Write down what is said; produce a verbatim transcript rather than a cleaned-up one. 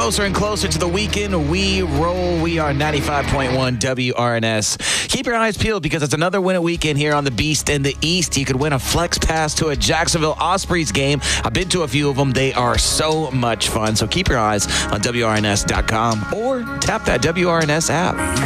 closer and closer to the weekend. We roll. We are ninety-five point one W R N S. Keep your eyes peeled because it's another Win It weekend here on the Beast in the East. You could win a flex pass to a Jacksonville Ospreys game. I've been to a few of them. They are so much fun. So keep your eyes on W R N S dot com or tap that W R N S app.